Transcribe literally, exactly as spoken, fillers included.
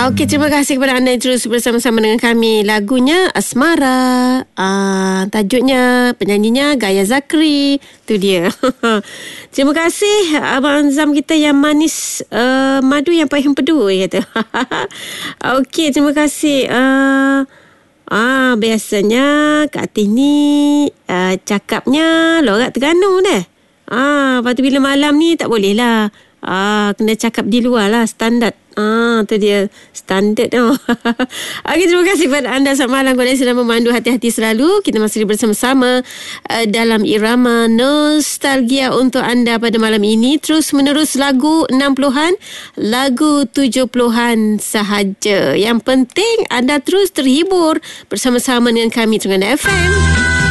Okey, terima kasih kepada anda yang terus bersama-sama dengan kami. Lagunya Asmara, uh, tajuknya, penyanyinya Gaya Zakri. Itu dia. Terima kasih Abang Azam kita yang manis, uh, madu yang pahit empedu, kata. Okey, terima kasih. Uh, ah, biasanya Kak Atin ni uh, cakapnya lorat Terengganu dah. Ah, lepas tu bila malam ni tak boleh lah. Ah, kena cakap di luar lah, standard. Ah, tu dia standard tu. Okey, terima kasih kepada anda. Selamat malam. Korang sedang memandu hati-hati selalu. Kita masih bersama-sama uh, dalam irama nostalgia untuk anda pada malam ini. Terus menerus lagu enam puluhan, lagu tujuh puluhan sahaja. Yang penting anda terus terhibur bersama-sama dengan kami Terengganu F M.